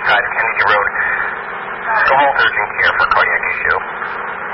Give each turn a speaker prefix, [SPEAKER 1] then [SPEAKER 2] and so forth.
[SPEAKER 1] 5 Kennedy Road. Go halt urgent care for cardiac issue.